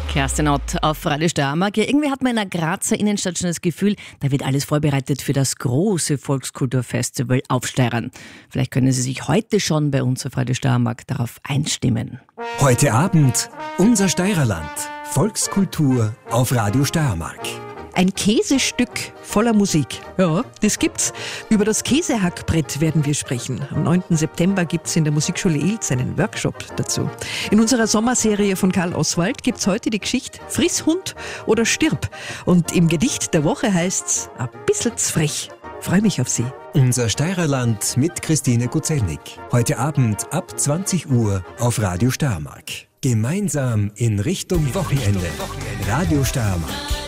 Kerstin Ott auf Radio Steiermark. Ja, irgendwie hat man in der Grazer Innenstadt schon das Gefühl, da wird alles vorbereitet für das große Volkskulturfestival Aufsteirern. Vielleicht können Sie sich heute schon bei uns auf Radio Steiermark darauf einstimmen. Heute Abend unser Steirerland. Volkskultur auf Radio Steiermark. Ein Käsestück voller Musik. Ja, das gibt's. Über das Käsehackbrett werden wir sprechen. Am 9. September gibt's in der Musikschule Ilz einen Workshop dazu. In unserer Sommerserie von Karl Oswald gibt's heute die Geschichte Friss Hund oder stirb. Und im Gedicht der Woche heißt's a bissl frech. Freue mich auf Sie. Unser Steirerland mit Christine Guzelnik. Heute Abend ab 20 Uhr auf Radio Steiermark. Gemeinsam in Richtung Wochenende. Radio Steiermark.